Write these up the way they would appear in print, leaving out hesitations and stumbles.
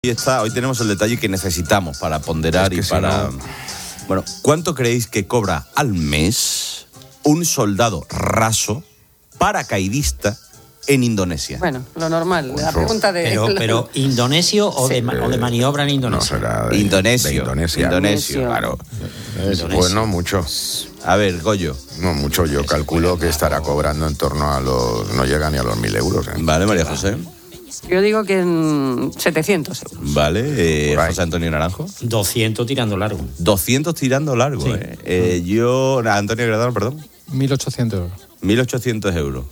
Hoy tenemos el detalle que necesitamos para ponderar y para... Si no... Bueno, ¿cuánto creéis que cobra al mes un soldado raso paracaidista en Indonesia? Bueno, lo normal, la pregunta de... Pero ¿indonesio o de maniobra en Indonesia? No será Indonesio, claro. Bueno, mucho. A ver, Goyo. No, mucho. Yo calculo que estará cobrando en torno a los... No llega ni a los 1.000 euros. Vale, María José. Yo digo que en 700 euros. Vale, José Antonio Naranjo. 200 tirando largo. 200 tirando largo, sí. Yo, Antonio Gradano, perdón. 1.800 euros. 1.800 euros.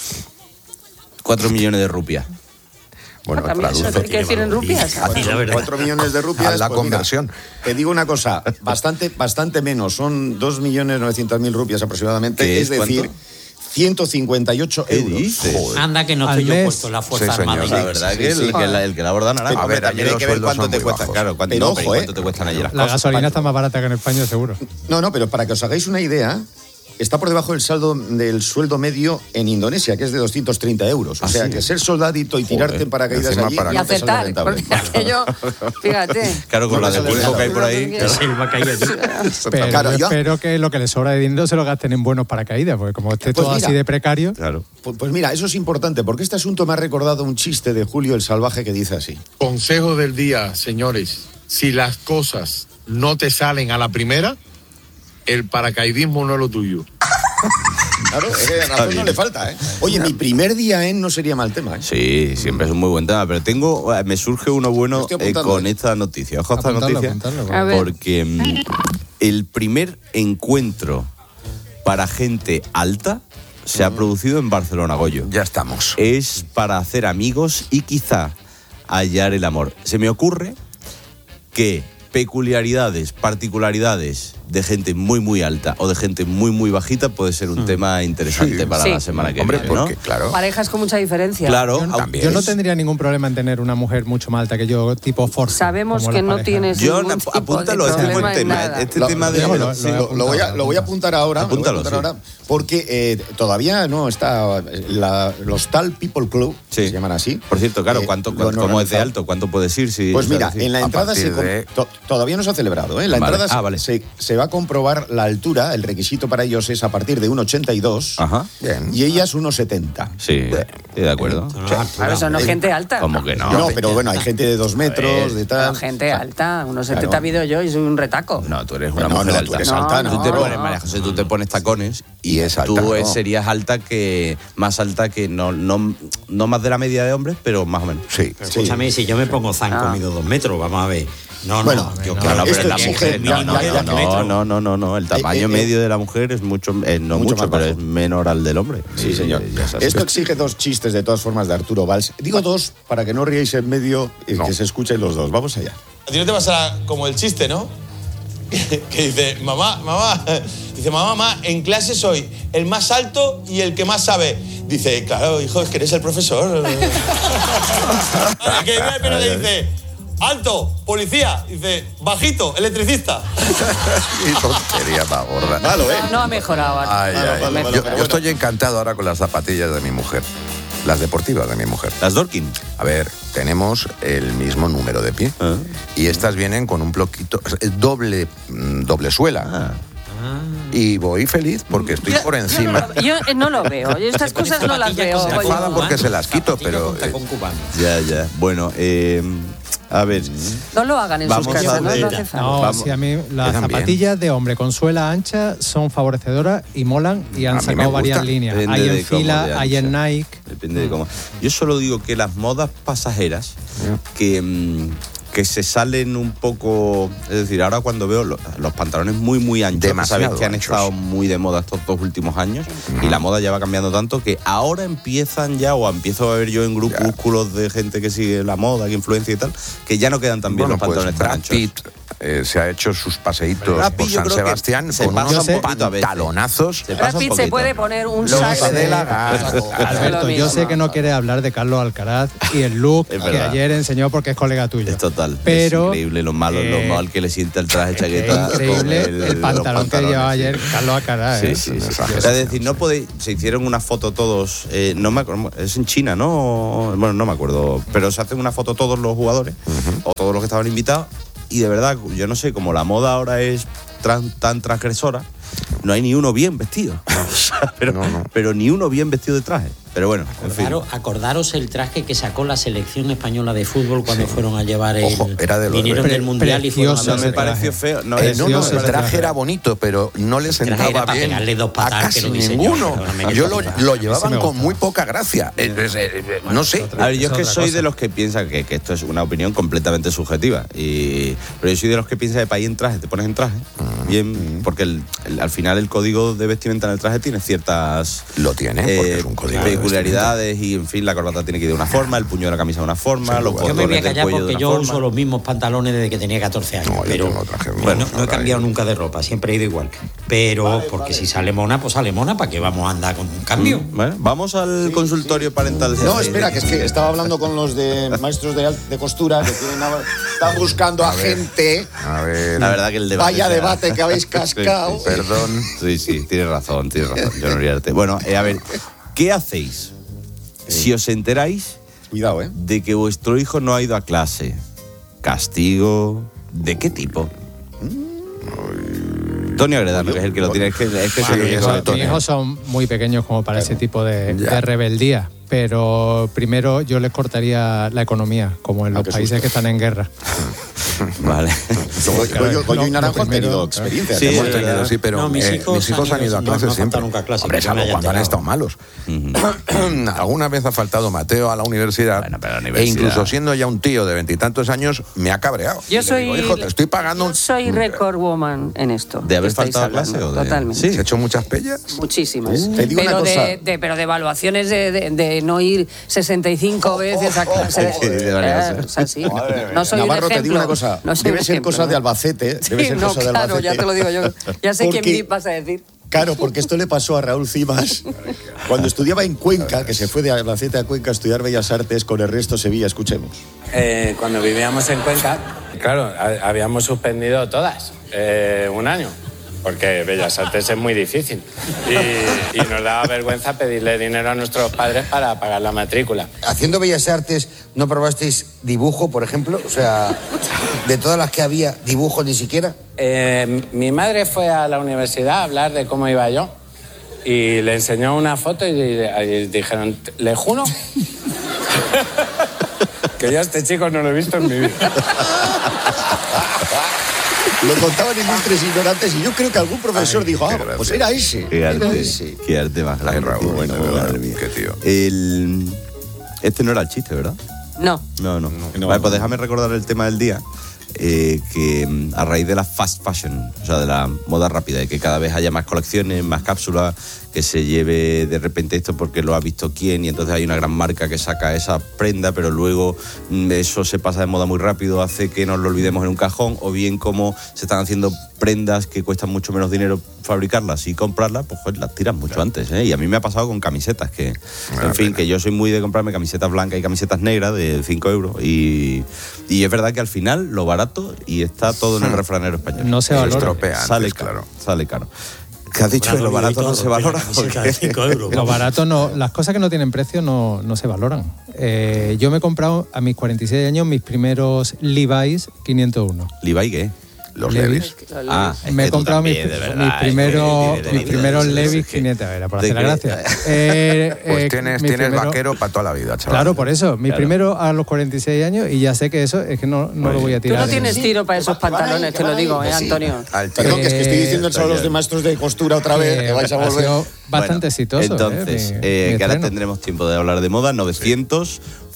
4 millones de rupias. Bueno, también eso hay que decir en rupias. 4 millones de rupias. La conversión. Mira, te digo una cosa, bastante menos. Son 2.900.000 rupias aproximadamente. Es decir... ¿Cuánto? 158 euros. Joder. Anda que no estoy yo puesto en la Fuerza Armada. La verdad que el que la aborda Naranjo. A ver, también hay que ver cuánto te cuesta. Claro, cuánto te cuestan allí las cosas. La gasolina está más barata que en España, seguro. No, pero para que os hagáis una idea, está por debajo del saldo del sueldo medio en Indonesia, que es de 230 euros. O sea, que ser soldadito y tirarte en paracaídas allí... Y aceptar, porque aquello, fíjate... Claro, con la de pulpo que hay por ahí... Pero claro, yo espero que lo que les sobra de dinero se lo gasten en buenos paracaídas, porque como esté todo así de precario... Claro. Pues mira, eso es importante, porque este asunto me ha recordado un chiste de Julio el Salvaje que dice así. Consejo del día, señores. Si las cosas no te salen a la primera... el paracaidismo no es lo tuyo. Claro, razón no le falta, ¿eh? Oye, mi primer día no sería mal tema, ¿eh? Sí, siempre es un muy buen tema, pero me surge uno bueno con esta noticia. Ojo a esta noticia, porque el primer encuentro para gente alta se ha producido en Barcelona, Goyo. Ya estamos. Es para hacer amigos y quizá hallar el amor. Se me ocurre que particularidades de gente muy muy alta o de gente muy muy bajita puede ser un tema interesante para la semana que viene, ¿no? Claro. Parejas con mucha diferencia. Claro, yo no tendría ningún problema en tener una mujer mucho más alta que yo, tipo Forza. Sabemos que no tienes ningún tipo apúntalo, de este problema en nada. Este tema de... Lo voy a apuntar ahora. Apúntalo, porque todavía no está los tal People Club, se llaman así. Por cierto, claro, ¿cómo es de alto? ¿Cuánto puedes ir? Pues mira, en la entrada todavía no se ha celebrado, ¿eh? La entrada se va a comprobar la altura, el requisito para ellos es a partir de 1,82. Ajá. Bien. Y ellas 1,70. Sí, de acuerdo. Claro, eso no es gente alta. ¿Cómo que no? No, pero bueno, hay gente de 2 metros, de tal. Gente alta, 1,70 mido yo y soy un retaco. No, tú eres una mujer alta. Tú eres alta, Tú te pones, María José, tú te pones tacones y es alta, tú serías más alta que no más de la media de hombres, pero más o menos. Sí. Escúchame, si yo me pongo zanco, mido 2 metros, vamos a ver. No, pero la mujer, no, el tamaño medio de la mujer es mucho pero es menor al del hombre. Sí, señor. Esto exige 2 chistes de todas formas de Arturo Valls. Digo 2 para que no ríais en medio y que se escuchen los dos. Vamos allá. A ti no te pasará como el chiste, ¿no? Que dice, mamá, en clase soy el más alto y el que más sabe. Dice, claro, hijo, es que eres el profesor. Pero le dice, alto, policía. Dice, bajito, electricista. Y tontería más gorda. Malo, ¿eh? No ha mejorado. Yo estoy encantado ahora con las zapatillas de mi mujer. Las deportivas de mi mujer. Las Dorkin. A ver, tenemos el mismo número de pie. Y estas vienen con un bloquito, doble suela. Y voy feliz porque estoy por encima. Yo no lo veo. Yo estas cosas no las veo. Se enfada porque se las quito, pero... Ya. Bueno, a ver... No lo hagan en sus casas, no hace falta. No, sí, a mí las zapatillas de hombre con suela ancha son favorecedoras y molan y han sacado varias líneas. Hay en Fila, hay en Nike. Depende de cómo. Yo solo digo que las modas pasajeras que se salen un poco, es decir, ahora cuando veo los pantalones muy muy anchos, sabes que han estado muy de moda estos 2 últimos años y la moda ya va cambiando tanto que ahora empiezo a ver yo en grupúsculos de gente que sigue la moda, que influencia y tal, que ya no quedan tan bien los pantalones tan anchos. se ha hecho sus paseitos por San Sebastián con unos pantalonazos. Rapid se puede poner un saco. Alberto, yo sé que no quieres hablar de Carlos Alcaraz y el look que ayer enseñó porque es colega tuyo. Es total. Pero, es increíble lo mal que le sienta el traje chaqueta. Es increíble el pantalón que llevaba ayer Carlos Alcaraz. Sí. Es decir, no podéis. Se hicieron una foto todos. No me acuerdo, es en China, ¿no? Bueno, no me acuerdo. Pero se hacen una foto todos los jugadores o todos los que estaban invitados. Y de verdad, yo no sé, como la moda ahora es tan transgresora, no hay ni uno bien vestido. Pero ni uno bien vestido de traje. Pero bueno, acordaros el traje que sacó la selección española de fútbol cuando fueron a llevar vinieron del Mundial y fueron a me pareció feo. El traje era bonito, pero no le sentaba bien a casi ninguno. Yo lo llevaban con muy poca gracia. No sé. A ver, yo es que soy de los que piensan que esto es una opinión completamente subjetiva. Pero yo soy de los que piensan que para ir en traje, te pones en traje. Bien, porque al final el código de vestimenta en el traje tiene ciertas... Lo tiene, porque es un código peculiaridades y, en fin, la corbata tiene que ir de una forma, el puño de la camisa de una forma, los botones del cuello de una forma. Yo me voy a callar porque yo uso los mismos pantalones desde que tenía 14 años, pero no he cambiado nunca de ropa, siempre he ido igual. Pero, porque si sale mona, pues sale mona, ¿para qué vamos a andar con un cambio? Bueno, vamos al consultorio parental. No, espera, que es que estaba hablando con los de maestros de costura que están buscando a gente. A ver, la verdad que el debate... Vaya debate que habéis cascado. Perdón. Sí, tienes razón, yo no riarte. Bueno, a ver, ¿qué hacéis si os enteráis de que vuestro hijo no ha ido a clase? ¿Castigo? ¿De qué tipo? Antonio Agredano, que es el que lo tiene. Mis hijos son muy pequeños como para ese tipo de rebeldía. Pero primero yo les cortaría la economía, como en los países que están en guerra. Vale. Yo y Naranjo han tenido experiencias. Sí, pero mis hijos han ido a clase siempre. Hombre, salvo cuando han estado malos. Alguna vez ha faltado Mateo a la universidad, e incluso siendo ya un tío de 20 y tantos años, me ha cabreado. Yo soy, hijo, te estoy pagando. Yo soy record woman en esto. ¿De haber faltado a clase o de...? Totalmente. ¿Sí? ¿Has hecho muchas pellas? Muchísimas. Pero de evaluaciones de no ir 65 veces a clase. No soy Navarro, un ejemplo. te digo una cosa. Debe ser cosa de Albacete. Claro, ya te lo digo yo. Ya sé quién vas a decir. Claro, porque esto le pasó a Raúl Cimas cuando estudiaba en Cuenca, que se fue de Albacete a Cuenca a estudiar Bellas Artes con Ernesto Sevilla. Escuchemos. Cuando vivíamos en Cuenca, claro, habíamos suspendido todas un año, porque Bellas Artes es muy difícil. Y nos daba vergüenza pedirle dinero a nuestros padres para pagar la matrícula. Haciendo Bellas Artes, ¿no probasteis dibujo, por ejemplo? O sea, de todas las que había, dibujo ni siquiera. Mi madre fue a la universidad a hablar de cómo iba yo y le enseñó una foto y dijeron, ¿le juro? Que yo a este chico no lo he visto en mi vida. Lo contaban ilustres ignorantes y yo creo que algún profesor dijo, pues era ese. Qué arte más grande. Raúl, bueno, madre mía. Qué tío. Este no era el chiste, ¿verdad? No. Vale, pues déjame recordar el tema del día. Que a raíz de la fast fashion, o sea, de la moda rápida, de que cada vez haya más colecciones, más cápsulas, que se lleve de repente esto porque lo ha visto quién, y entonces hay una gran marca que saca esa prenda, pero luego eso se pasa de moda muy rápido, hace que nos lo olvidemos en un cajón, o bien como se están haciendo prendas que cuestan mucho menos dinero fabricarlas y comprarlas, pues las tiras mucho antes, ¿eh? Y a mí me ha pasado con camisetas, que en fin, que yo soy muy de comprarme camisetas blancas y camisetas negras de 5 euros, y es verdad que al final lo barato, y está todo en el refranero español, no se valora, sale caro. ¿Qué has dicho? Que lo barato no se valora. Lo barato no, las cosas que no tienen precio no se valoran. Yo me he comprado a mis 46 años mis primeros Levi's 501. ¿Levi's qué? Los Levi's. Me he comprado mis primeros Levi's 500, era por hacer la gracia. Pues tienes vaquero para toda la vida, chaval. Claro, por eso. Mi primero a los 46 años, y ya sé que eso es que no lo voy a tirar. Tú no tienes tiro para esos pantalones, te lo digo, Antonio. Perdón, que es que estoy diciendo eso a los de maestros de costura otra vez, que vais a volver. Bastante exitoso. Entonces, que ahora tendremos tiempo de hablar de moda. 900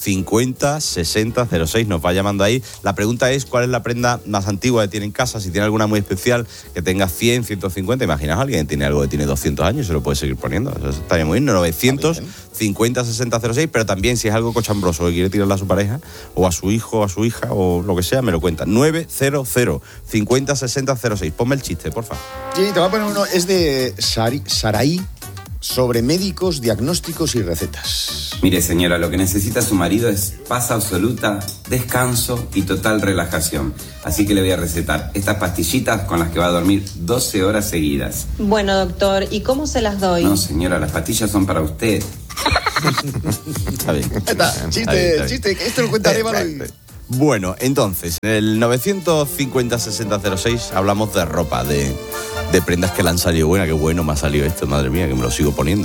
50 60 06. Nos va llamando ahí. La pregunta es, ¿cuál es la prenda más antigua que tiene en casa? Si tiene alguna muy especial, que tenga 100, 150. Imaginaos a alguien que tiene algo que tiene 200 años, se lo puede seguir poniendo. Eso estaría muy bien. 900 50 60 06. Pero también, si es algo cochambroso que quiere tirarle a su pareja, o a su hijo, o a su hija, o lo que sea, me lo cuenta. 900 50 60 06. Ponme el chiste, porfa. Sí, te voy a poner uno. Es de Saraí, sobre médicos, diagnósticos y recetas. Mire, señora, lo que necesita su marido es paz absoluta, descanso y total relajación. Así que le voy a recetar estas pastillitas con las que va a dormir 12 horas seguidas. Bueno, doctor, ¿y cómo se las doy? No, señora, las pastillas son para usted. Está bien. Chiste, que esto lo cuenta Arévalo. Bueno, entonces, en el 950 60 06 hablamos de ropa, de prendas que le han salido buenas. Qué bueno me ha salido esto, madre mía, que me lo sigo poniendo.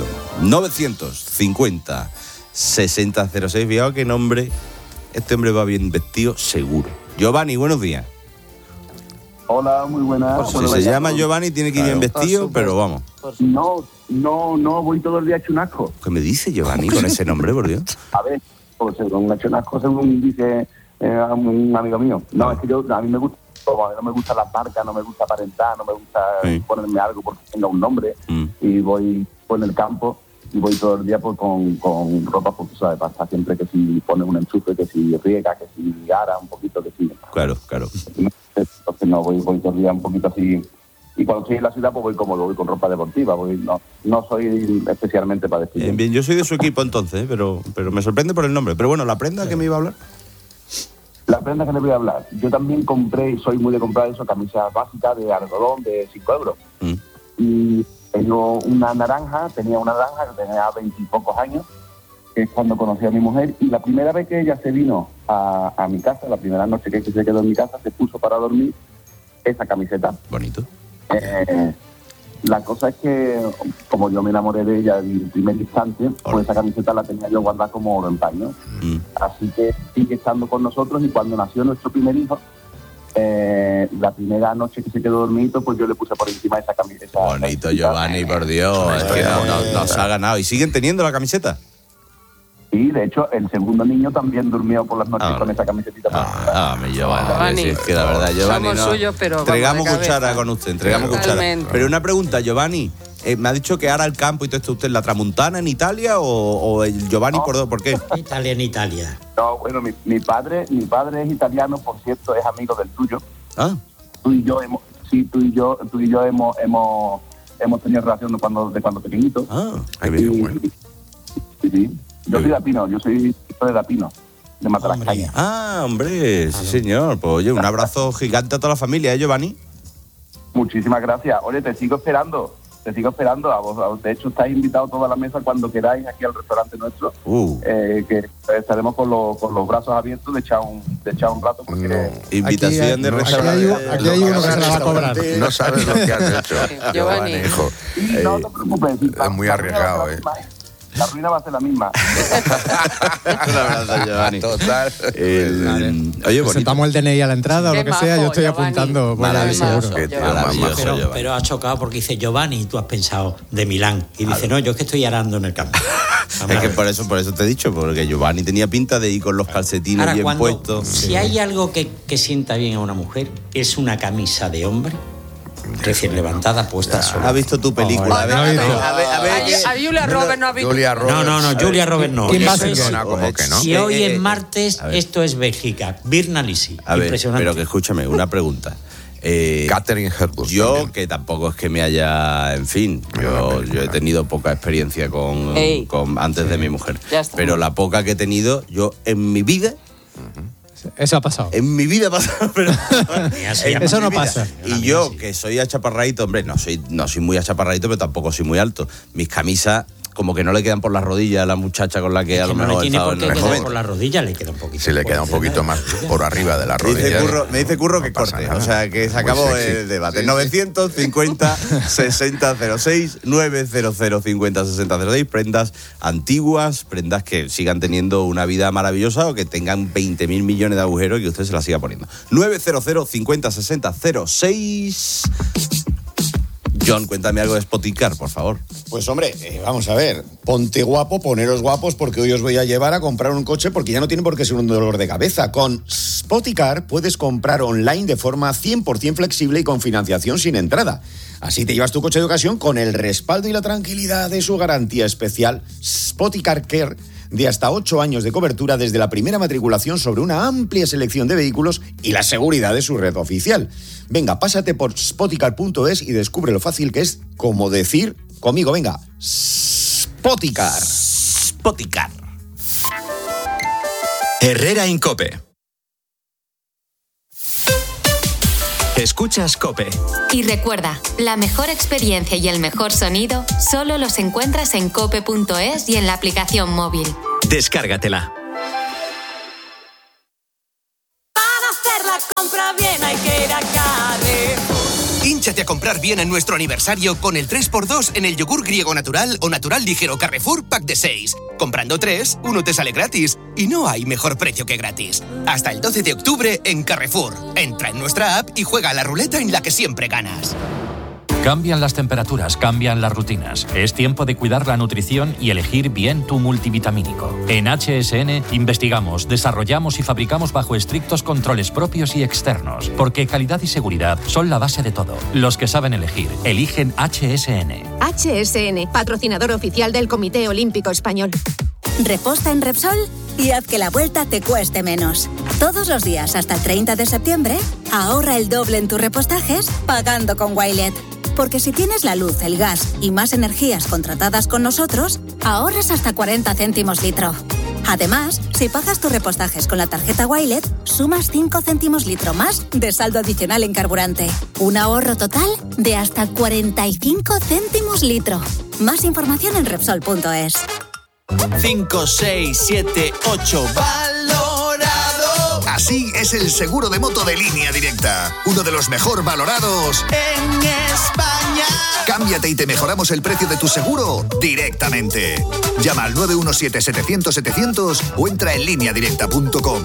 950 60 06. Fijaos qué nombre. Este hombre va bien vestido, seguro. Giovanni, buenos días. Hola, muy buenas. Si se llama Giovanni, tiene que ir bien vestido, pero vamos. No, voy todo el día hecho un asco. ¿Qué me dice Giovanni con ese nombre, por Dios? A ver, pues un hecho un asco, según dice un amigo mío. No, es que a mí me gusta, no me gusta las marcas, no me gusta aparentar, no me gusta ponerme algo porque tenga un nombre. Y voy por el campo y voy todo el día pues, con ropa, pues, ¿sabes? Pasa siempre que si pone un enchufe, que si riega, que si ara un poquito, que si... Claro. Entonces no, voy todo el día un poquito así. Y cuando estoy en la ciudad, pues voy cómodo, voy con ropa deportiva. No soy especialmente para vestir. Bien, yo soy de su equipo entonces, pero me sorprende por el nombre. Pero bueno, ¿la prenda que me iba a hablar? La prenda que le voy a hablar. Yo también compré, soy muy de comprar eso, camisas básicas de algodón de 5 euros. Y tengo una naranja, que tenía 20 y pocos años, que es cuando conocí a mi mujer. Y la primera vez que ella se vino a mi casa, la primera noche que se quedó en mi casa, se puso para dormir esa camiseta. Bonito. La cosa es que, como yo me enamoré de ella en el primer instante, pues esa camiseta la tenía yo guardada como oro en paño. Así que sigue estando con nosotros, y cuando nació nuestro primer hijo, la primera noche que se quedó dormido, pues yo le puse por encima esa camiseta. Bonito, Giovanni, por Dios, es que nos ha ganado. ¿Y siguen teniendo la camiseta? Sí, de hecho, el segundo niño también durmió por las noches con esa camisetita. Me Giovanni. Sí, es que la verdad, Giovanni, somos suyos, pero entregamos cuchara con usted, entregamos cuchara. Pero una pregunta, Giovanni, me ha dicho que ahora el campo y todo esto, ¿usted la Tramontana en Italia o el Giovanni por qué? Italia en Italia. No, bueno, mi padre es italiano, por cierto, es amigo del tuyo. Tú y yo hemos tenido relación de cuando pequeñitos. Bueno. Sí. Yo soy de Apino, yo soy de Apino, de Matalascaña. Hombre, sí señor. Pues oye, un abrazo gigante a toda la familia, Giovanni? Muchísimas gracias. Oye, te sigo esperando a vos. De hecho, estáis invitados toda la mesa cuando queráis aquí al restaurante nuestro. Que estaremos con los brazos abiertos de echar un rato. Porque invitación de restaurante. Aquí hay uno que se la va a cobrar. No sabes lo que has hecho, Giovanni, hijo. No te preocupes. Es muy arriesgado, La ruina va a ser la misma. Un abrazo, Giovanni. Total. Oye, presentamos el DNI a la entrada o lo que sea, yo estoy apuntando. Maravilloso. Pero ha chocado porque dice Giovanni y tú has pensado de Milán. Y dice, no, yo es que estoy arando en el campo. Es que por eso te he dicho, porque Giovanni tenía pinta de ir con los calcetines ahora, bien puestos. Si hay algo que sienta bien a una mujer, es una camisa de hombre recién levantada, puesta sola. ¿Has visto tu película? A Julia Roberts no ha visto. No, Julia Roberts no. ¿Quién va a ser? Como que no. Si hoy es martes, esto es Bélgica. Birna Lisi. Impresionante. Pero que escúchame, una pregunta. Catherine Hepburn. Yo, también. que tampoco es que me haya... En fin, yo he tenido poca experiencia con antes de mi mujer. Pero la poca que he tenido, yo en mi vida... Eso ha pasado. En mi vida ha pasado, pero... Eso no pasa. Y yo, que soy achaparradito, hombre, no soy muy achaparradito, pero tampoco soy muy alto. Mis camisas como que no le quedan por las rodillas a la muchacha con la que a lo mejor he estado en el momento. Por las rodillas le queda un poquito. Sí, le queda un poquito más por arriba de la rodilla. Me dice Curro que corte, o sea, que se acabó el debate. 950 60 06, 900 50 60 06, prendas antiguas, prendas que sigan teniendo una vida maravillosa o que tengan 20.000 millones de agujeros y que usted se las siga poniendo. 900 50 60 06. John, cuéntame algo de Spoticar, por favor. Pues hombre, vamos a ver, ponte guapo, poneros guapos, porque hoy os voy a llevar a comprar un coche, porque ya no tiene por qué ser un dolor de cabeza. Con Spoticar puedes comprar online de forma 100% flexible y con financiación sin entrada. Así te llevas tu coche de ocasión con el respaldo y la tranquilidad de su garantía especial Spoticar Care, de hasta 8 años de cobertura desde la primera matriculación sobre una amplia selección de vehículos y la seguridad de su red oficial. Venga, pásate por spoticar.es y descubre lo fácil que es, como decir conmigo, venga, Spoticar. Spoticar. Herrera Incope. Escuchas COPE. Y recuerda, la mejor experiencia y el mejor sonido solo los encuentras en cope.es y en la aplicación móvil. Descárgatela. Para hacer la compra bien hay que ir a Carrefour. Hínchate a comprar bien en nuestro aniversario con el 3x2 en el yogur griego natural o natural ligero Carrefour Pack de 6. Comprando 3, uno te sale gratis. Y no hay mejor precio que gratis. Hasta el 12 de octubre en Carrefour. Entra en nuestra app y juega a la ruleta en la que siempre ganas. Cambian las temperaturas, cambian las rutinas. Es tiempo de cuidar la nutrición y elegir bien tu multivitamínico. En HSN investigamos, desarrollamos y fabricamos bajo estrictos controles propios y externos, porque calidad y seguridad son la base de todo. Los que saben elegir, eligen HSN. HSN, patrocinador oficial del Comité Olímpico Español. Reposta en Repsol y haz que la vuelta te cueste menos. Todos los días hasta el 30 de septiembre, ahorra el doble en tus repostajes pagando con Wilet. Porque si tienes la luz, el gas y más energías contratadas con nosotros, ahorras hasta 40 céntimos litro. Además, si pagas tus repostajes con la tarjeta Wilet, sumas 5 céntimos litro más de saldo adicional en carburante. Un ahorro total de hasta 45 céntimos litro. Más información en Repsol.es. 5, 6, 7, 8, valorado. Así es el seguro de moto de Línea Directa. Uno de los mejor valorados en España. Cámbiate y te mejoramos el precio de tu seguro directamente. Llama al 917-700-700 o entra en lineadirecta.com.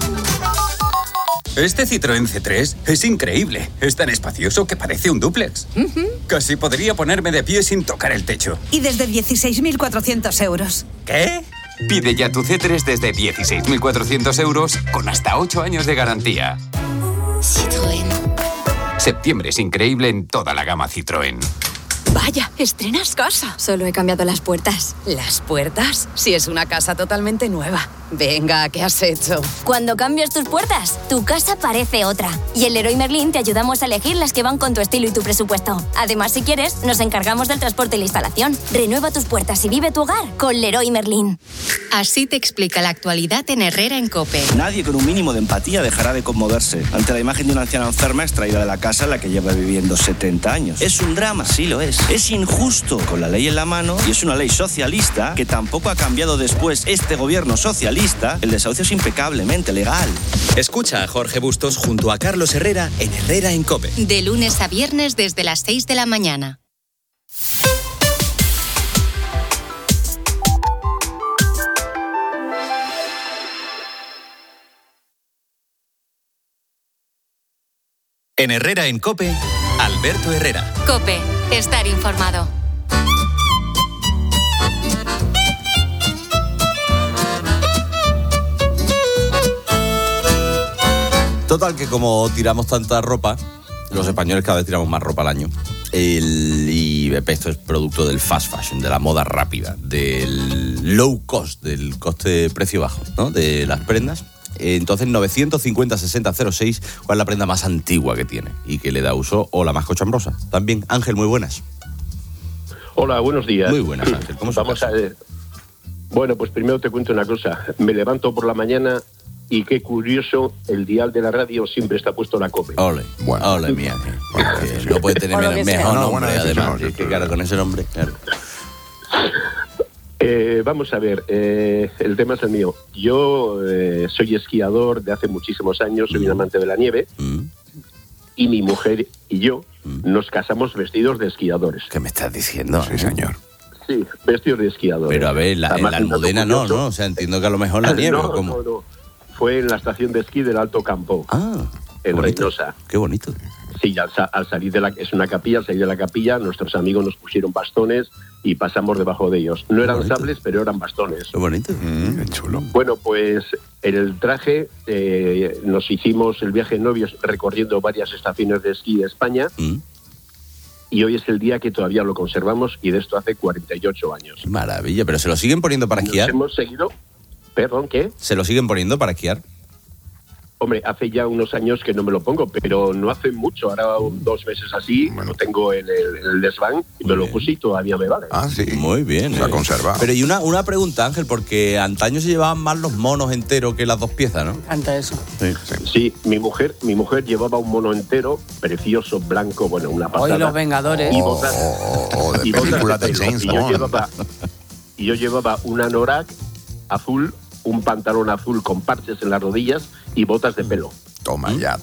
Este Citroën C3 es increíble. Es tan espacioso que parece un dúplex. Casi podría ponerme de pie sin tocar el techo. Y desde 16.400 euros. ¿Qué? Pide ya tu C3 desde 16.400 euros con hasta 8 años de garantía. Citroën. Septiembre es increíble en toda la gama Citroën. Vaya, estrenas casa. Solo he cambiado las puertas. ¿Las puertas? Si es una casa totalmente nueva. Venga, ¿qué has hecho? Cuando cambias tus puertas, tu casa parece otra. Y en Leroy Merlin te ayudamos a elegir las que van con tu estilo y tu presupuesto. Además, si quieres, nos encargamos del transporte y la instalación. Renueva tus puertas y vive tu hogar con Leroy Merlin. Así te explica la actualidad en Herrera en COPE. Nadie con un mínimo de empatía dejará de conmoverse ante la imagen de una anciana enferma extraída de la casa en la que lleva viviendo 70 años. Es un drama, sí lo es. Es injusto con la ley en la mano y es una ley socialista que tampoco ha cambiado después este gobierno socialista. El desahucio es impecablemente legal. Escucha a Jorge Bustos junto a Carlos Herrera en Herrera en COPE. De lunes a viernes desde las 6 de la mañana. En Herrera en COPE, Alberto Herrera. COPE, estar informado. Total, que como tiramos tanta ropa, los españoles cada vez tiramos más ropa al año. Y esto es producto del fast fashion, de la moda rápida, del low cost, del coste-precio bajo, ¿no? De las prendas. Entonces, 950-60-06, ¿cuál es la prenda más antigua que tiene y que le da uso, o la más cochambrosa? También, Ángel, muy buenas. Hola, buenos días. Muy buenas, Ángel. ¿Cómo estás? Vamos a ver. Bueno, pues primero te cuento una cosa. Me levanto por la mañana y qué curioso, el dial de la radio siempre está puesto la COPE. Ole, bueno. Ole, mía. No puede tener mejor nombre, además. Que claro, con ese nombre, claro. Vamos a ver, el tema es el mío. Yo soy esquiador de hace muchísimos años, soy un amante de la nieve, y mi mujer y yo nos casamos vestidos de esquiadores. ¿Qué me estás diciendo? Sí, señor. Sí, vestidos de esquiadores. Pero a ver, la Almudena no, ¿no? O sea, entiendo que a lo mejor la nieve, ¿o cómo? No. Fue en la estación de esquí del Alto Campo, en bonito. Reynosa. Qué bonito. Sí, al salir es una capilla, al salir de la capilla, nuestros amigos nos pusieron bastones y pasamos debajo de ellos. No eran sables, pero eran bastones. Qué bonito. Qué chulo. Bueno, pues en el traje nos hicimos el viaje de novios recorriendo varias estaciones de esquí de España. Y hoy es el día que todavía lo conservamos, y de esto hace 48 años. Maravilla, pero ¿se lo siguen poniendo para esquiar? Hemos seguido... ¿Perdón, qué? ¿Se lo siguen poniendo para esquiar? Hombre, hace ya unos años que no me lo pongo, pero no hace mucho. Ahora 2 meses así, lo tengo en el desván y me lo puse y todavía me vale. Ah, sí. Muy bien. Se ha conservado. Pero y una pregunta, Ángel, porque antaño se llevaban más los monos enteros que las 2 piezas, ¿no? Canta eso. Sí, mi mujer llevaba un mono entero, precioso, blanco, bueno, una pasada. Hoy los Vengadores. Y botas, de película de James Bond. Y yo llevaba un anorak azul, un pantalón azul con parches en las rodillas y botas de pelo. Toma ya.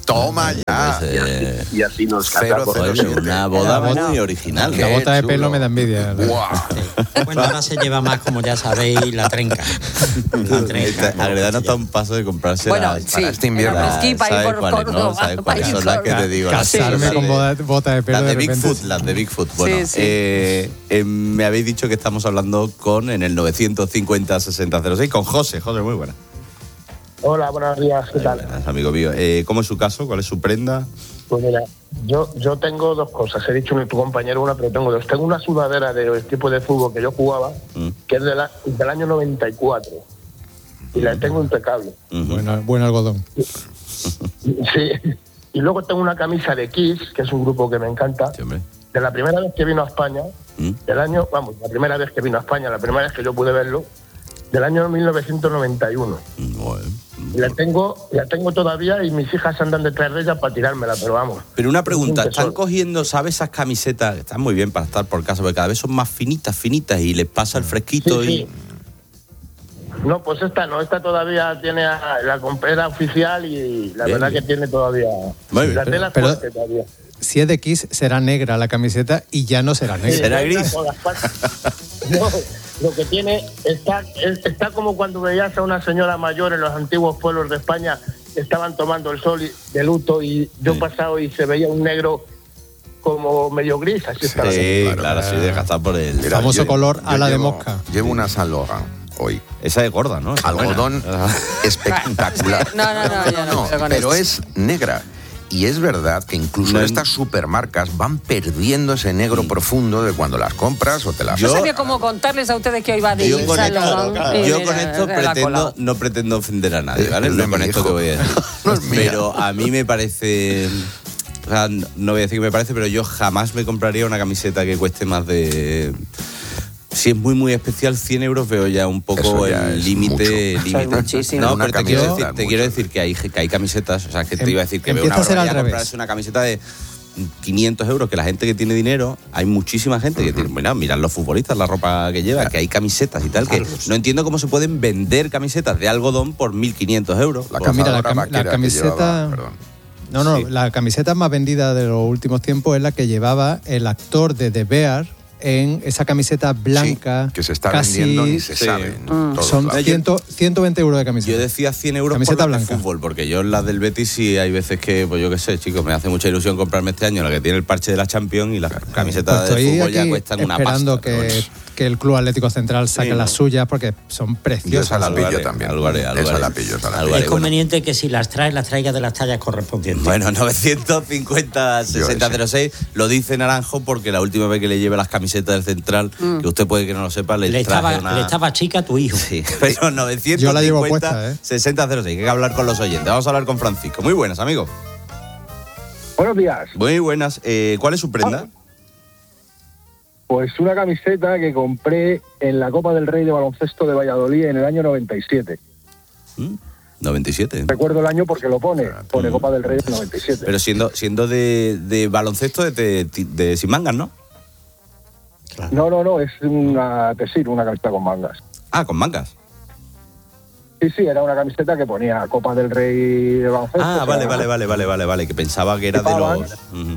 Y así nos casamos. Una boda muy original. La bota de pelo me da envidia. Bueno, ahora se lleva más, como ya sabéis, la trenca. Agreda no está a un paso de comprarse para este invierno. ¿Sabes cuáles son las que te digo? Casarme con bota de pelo. Las de Bigfoot. Bueno, me habéis dicho que estamos hablando en el 950-6006 con José. José, muy buena. Hola, buenos días, ¿qué tal? Amigo mío, ¿cómo es su caso? ¿Cuál es su prenda? Pues mira, yo tengo 2 cosas. He dicho a tu compañero una, pero tengo 2. Tengo una sudadera del tipo de fútbol que yo jugaba, que es del año 94. Y la tengo impecable. Buen algodón. Sí. Y luego tengo una camisa de Kiss, que es un grupo que me encanta. Sí, de la primera vez que vino a España, la primera vez que vino a España, la primera vez que yo pude verlo, del año 1991. La tengo todavía y mis hijas andan detrás de ella para tirármela, pero vamos. Pero una pregunta, ¿están cogiendo, sabes, esas camisetas que están muy bien para estar por casa, porque cada vez son más finitas y les pasa el fresquito sí. No, pues esta todavía tiene la comprera oficial y la verdad que tiene todavía... La tela es fuerte todavía. Si es de Kiss, será negra la camiseta y ya no será negra. ¿Será gris? No, lo que tiene está como cuando veías a una señora mayor en los antiguos pueblos de España, estaban tomando el sol de luto y yo pasado y se veía un negro como medio gris, así estaba. Sí, claro, sí, deja estar por el famoso color ala de mosca. Llevo una Saint Laurent hoy. Esa es gorda, ¿no? Algodón espectacular. No, pero es negra. Y es verdad que incluso estas supermarcas van perdiendo ese negro profundo de cuando las compras o te las... No sabía cómo contarles a ustedes que hoy va de Yo con esto no pretendo ofender a nadie, ¿vale? No con esto que voy a decir. Pero a mí me parece... O sea, no voy a decir que me parece, pero yo jamás me compraría una camiseta que cueste más de... Si es muy, muy especial, 100 euros veo ya un poco el límite. No, pero te quiero decir que hay camisetas, o sea, que te iba a decir que veo una barbaridad comprarse una camiseta de 500 euros, que la gente que tiene dinero, hay muchísima gente que tiene, bueno, mirad los futbolistas, la ropa que lleva, que hay camisetas y tal, que no entiendo cómo se pueden vender camisetas de algodón por 1.500 euros. La camiseta... la camiseta más vendida de los últimos tiempos es la que llevaba el actor de The Bear, en esa camiseta blanca, que se está vendiendo ni se sabe. Son 120 euros de camiseta. Yo decía 100 euros camiseta por la blanca. De fútbol, porque yo en las del Betis sí hay veces que, pues yo qué sé, chicos, me hace mucha ilusión comprarme este año la que tiene el parche de la Champions y las camisetas de fútbol ya cuestan una pasta. Esperando que el Club Atlético Central saque las suyas porque son preciosas. Yo esa la pillo también. Esa la pillo. Es conveniente que si las traigas de las tallas correspondientes. Bueno, 950-6006 lo dice Naranjo porque la última vez que le lleve las camisetas del Central, que usted puede que no lo sepa, le estaba chica a tu hijo. Sí, pero 950-6006, hay que hablar con los oyentes. Vamos a hablar con Francisco. Muy buenas, amigo. Buenos días. Muy buenas. ¿Cuál es su prenda? Pues una camiseta que compré en la Copa del Rey de baloncesto de Valladolid en el año 97. 97. Recuerdo el año porque lo pone Copa del Rey del 97. Pero siendo de baloncesto de sin mangas, ¿no? Claro. No, es una camiseta con mangas. Ah, con mangas. Sí, era una camiseta que ponía Copa del Rey de baloncesto. Ah, vale, que pensaba que era de los...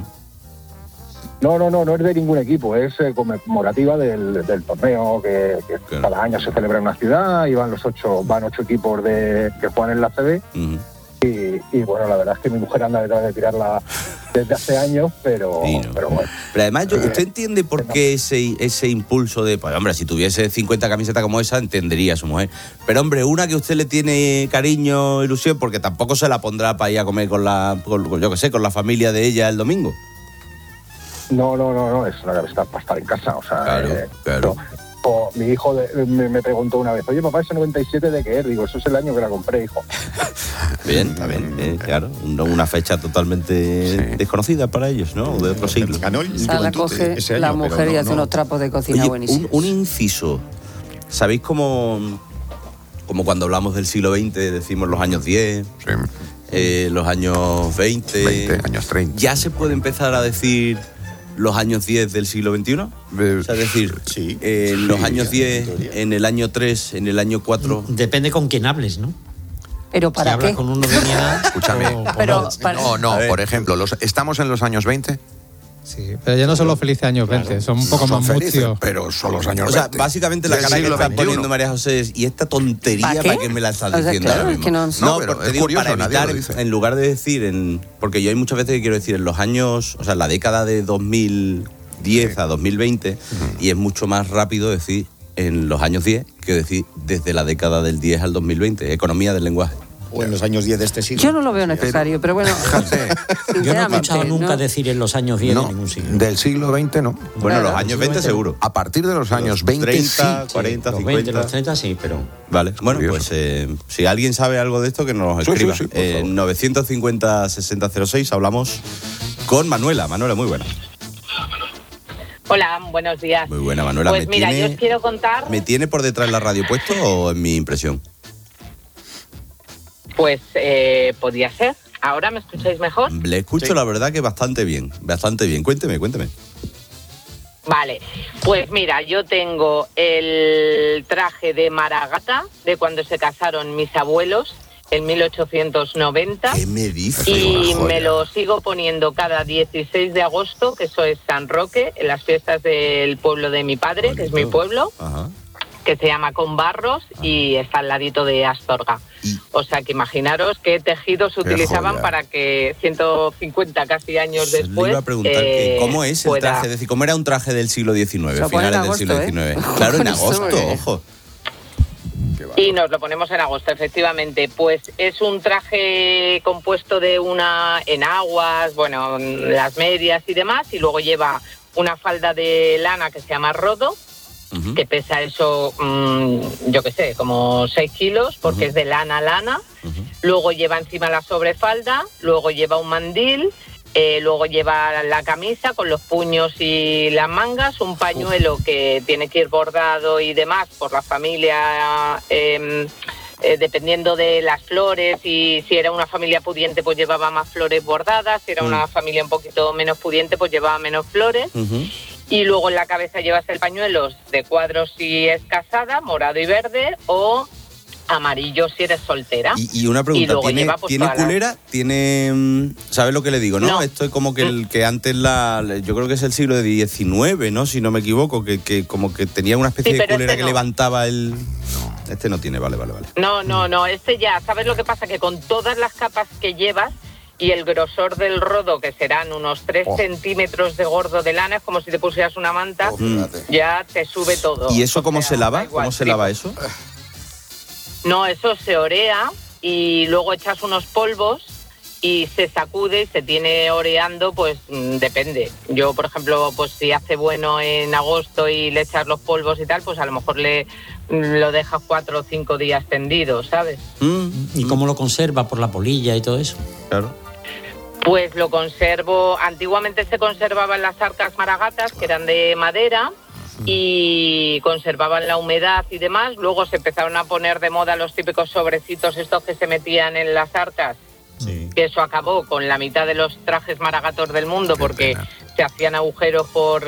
No es de ningún equipo, es conmemorativa del torneo que cada año se celebra en una ciudad y van 8 equipos que juegan en la CB. Y bueno, la verdad es que mi mujer anda detrás de tirarla desde hace años, pero bueno. Pero además, ¿usted entiende por qué ese impulso de, pues hombre, si tuviese 50 camisetas como esa, entendería a su mujer? Pero hombre, una que usted le tiene cariño, ilusión, porque tampoco se la pondrá para ir a comer con la familia de ella el domingo. No, es una camiseta para estar en casa, o sea... Claro. O mi hijo me preguntó una vez, oye, papá, ¿ese 97 de qué es? Digo, eso es el año que la compré, hijo. Bien, está bien, claro. Una fecha totalmente desconocida para ellos, ¿no? De otro siglo. La coge la mujer y hace unos trapos de cocina buenísimos. Un inciso. ¿Sabéis cómo cuando hablamos del siglo XX decimos los años 10, los años 20, años 30? ¿Ya se puede empezar a decir los años 10 del siglo XXI? O sea, es decir, los años 10, en el año 3, en el año 4... Depende con quién hables, ¿no? ¿Pero para si qué? hablas con uno de mi edad... Escúchame. No, por ejemplo, ¿estamos en los años 20? Sí, pero ya no son los felices años 20, son un poco más mucios. Pero son los años 20. O sea, básicamente la cara que está poniendo María José es, ¿y esta tontería para qué me la estás diciendo ahora mismo? No, pero te digo, curioso, para evitar, en lugar de decir, porque yo hay muchas veces que quiero decir en los años, o sea, la década de 2010 a 2020, y es mucho más rápido decir en los años 10 que decir desde la década del 10 al 2020, economía del lenguaje. O en los años 10 de este siglo. Yo no lo veo necesario, pero bueno. Yo no he escuchado nunca decir en los años 10 de ningún siglo. Del siglo XX no. Bueno, los años 20 seguro. A partir de los años 20, 30, 40, los 50. 20, los 30 sí, pero... Vale, bueno, pues si alguien sabe algo de esto, que nos escriba. 950-6006 hablamos con Manuela. Manuela, muy buena. Hola, buenos días. Muy buena, Manuela. Pues mira, yo os quiero contar... ¿Me tiene por detrás la radio puesto o es mi impresión? Pues podría ser. ¿Ahora me escucháis mejor? Le escucho, la verdad, que bastante bien. Bastante bien. Cuénteme. Vale, pues mira, yo tengo el traje de Maragata de cuando se casaron mis abuelos en 1890. ¿Qué me dices? Y me lo sigo poniendo cada 16 de agosto, que eso es San Roque, en las fiestas del pueblo de mi padre, que es mi pueblo. Ajá. Que se llama Conbarros y está al ladito de Astorga. O sea, que imaginaros qué tejidos utilizaban para que 150 casi años después... Le iba a preguntar cómo es el traje, es decir, cómo era un traje del siglo XIX, finales del siglo XIX. Claro, en agosto, ojo. Y nos lo ponemos en agosto, efectivamente. Pues es un traje compuesto de enaguas, bueno, las medias y demás, y luego lleva una falda de lana que se llama rodo, que pesa eso, yo qué sé, como 6 kilos, porque es de lana. Luego lleva encima la sobrefalda, luego lleva un mandil, luego lleva la camisa con los puños y las mangas, un pañuelo que tiene que ir bordado y demás por la familia, dependiendo de las flores, y si era una familia pudiente pues llevaba más flores bordadas, si era una familia un poquito menos pudiente pues llevaba menos flores. Y luego en la cabeza llevas el pañuelo de cuadros si es casada, morado y verde, o amarillo si eres soltera. Y una pregunta, ¿tiene culera? ¿Tiene, ¿sabes lo que le digo, no? Esto es como que el que antes yo creo que es el siglo XIX, ¿no? Si no me equivoco, que como que tenía una especie de culera que levantaba el... No, este no tiene, vale. No, este ya, ¿sabes lo que pasa? Que con todas las capas que llevas y el grosor del rodo, que serán unos 3 centímetros de gordo de lana, es como si te pusieras una manta, ya te sube todo. ¿Y eso cómo se lava? ¿Cómo se lava eso? No, eso se orea y luego echas unos polvos y se sacude y se tiene oreando, pues depende. Yo, por ejemplo, pues si hace bueno en agosto y le echas los polvos y tal, pues a lo mejor lo dejas 4 o 5 días tendido, ¿sabes? ¿Y cómo lo conserva? ¿Por la polilla y todo eso? Claro. Pues lo conservo, antiguamente se conservaban las arcas maragatas, que eran de madera, y conservaban la humedad y demás. Luego se empezaron a poner de moda los típicos sobrecitos estos que se metían en las arcas, que eso acabó con la mitad de los trajes maragatos del mundo, porque se hacían agujeros por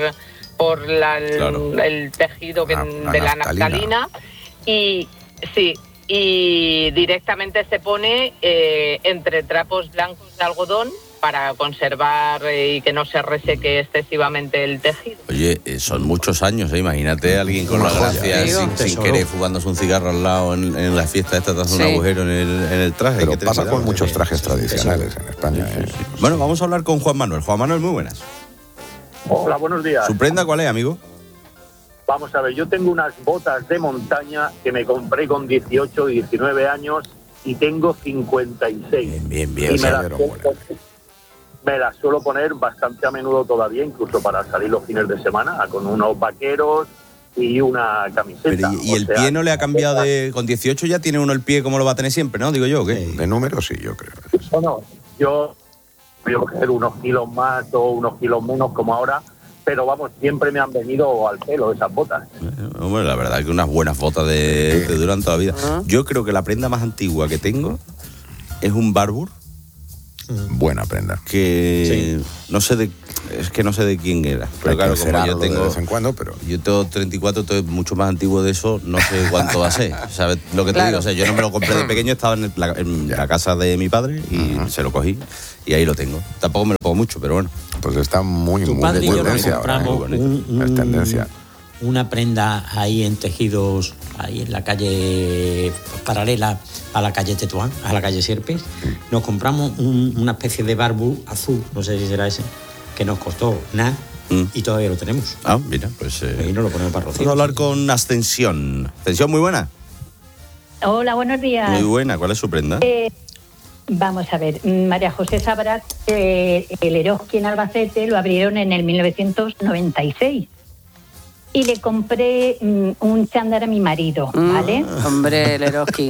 el tejido de la naftalina. Y directamente se pone entre trapos blancos de algodón para conservar y que no se reseque excesivamente el tejido. Oye, son muchos años, imagínate a alguien con la gracia sin querer fumándose un cigarro al lado en la fiesta esta, te hace un agujero en el traje. Pero pasa con muchos trajes tradicionales en España. Bueno, vamos a hablar con Juan Manuel. Juan Manuel, muy buenas. Hola, buenos días. ¿Su prenda cuál es, amigo? Vamos a ver, yo tengo unas botas de montaña que me compré con 18 y 19 años y tengo 56. Bien. Y me las suelo poner bastante a menudo todavía, incluso para salir los fines de semana, con unos vaqueros y una camiseta. Pero, ¿y el pie no le ha cambiado de...? Con 18 ya tiene uno el pie como lo va a tener siempre, ¿no? Digo yo, ¿o qué? De número sí, yo creo. No, yo voy a coger unos kilos más o unos kilos menos como ahora, pero vamos, siempre me han venido al pelo esas botas. Bueno, la verdad es que unas buenas botas te duran toda la vida. Yo creo que la prenda más antigua que tengo es un Barbour. Buena prenda. Que no sé de quién era. Pero claro, como yo tengo de vez en cuando, pero yo tengo 34, entonces mucho más antiguo de eso, no sé cuánto va a ser. ¿Sabes lo que te digo? O sea, yo no me lo compré de pequeño, estaba en la casa de mi padre y se lo cogí y ahí lo tengo. Tampoco me lo pongo mucho, pero bueno. Pues está muy de tendencia ahora. Es tendencia. Una prenda ahí en tejidos, ahí en la calle paralela a la calle Tetuán, a la calle Sierpes. Nos compramos una especie de Barbour azul, no sé si será ese, que nos costó nada y todavía lo tenemos. Ah, mira, pues... ahí no lo ponemos para rocío. Vamos a hablar con Ascensión. Ascensión, muy buena. Hola, buenos días. Muy buena, ¿cuál es su prenda? Vamos a ver, María José sabrá que el Eroski en Albacete lo abrieron en el 1996. Y le compré un chándal a mi marido, ¿vale? Hombre, el Eroski.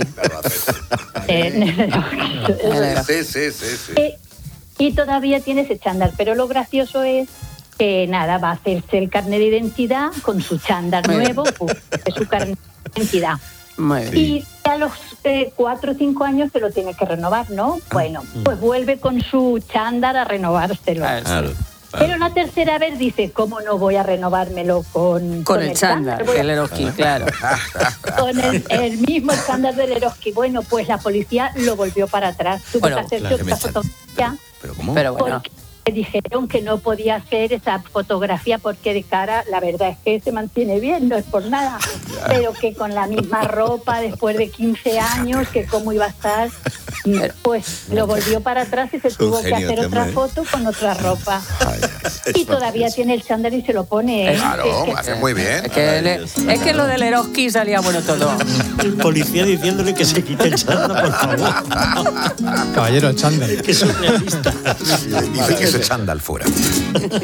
Sí. Y todavía tiene ese chándal, pero lo gracioso es que nada, va a hacerse el carnet de identidad con su chándal nuevo, de su carnet de identidad. Y a los 4 o 5 años se lo tiene que renovar, ¿no? Bueno, pues vuelve con su chándal a renovárselo. Claro. Pero la tercera vez dice, ¿cómo no voy a renovármelo con el chándal, el Eroski, claro. Con el mismo chándal del Eroski. Bueno, pues la policía lo volvió para atrás. Tuvo que hacerse otra fotografía. ¿Pero cómo? Pero bueno. Me dijeron que no podía hacer esa fotografía porque de cara, la verdad es que se mantiene bien, no es por nada, pero que con la misma ropa después de 15 años, que cómo iba a estar, pues lo volvió para atrás y se tuvo que hacer otra foto con otra ropa. Y todavía tiene el chándal y se lo pone. Claro, hace muy bien. Es que lo del Eroski salía bueno todo. El policía diciéndole que se quite el chándal, por favor. Caballero, chándal. Que surrealista. Dice que se chándal fuera.